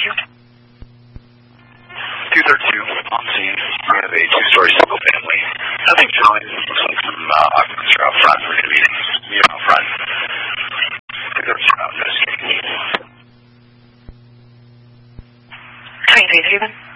you? 232 on scene. We have a two-story single family. Nothing showing. Looks like some occupants are out front. We're going to be out front. 232 out investigating. 2331.